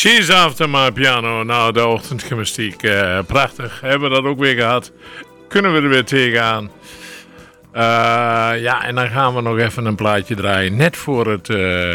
She's After My Piano. Nou, de ochtendgymnastiek. Prachtig. Hebben we dat ook weer gehad. Kunnen we er weer tegenaan. Ja, en dan gaan we nog even een plaatje draaien. Net voor het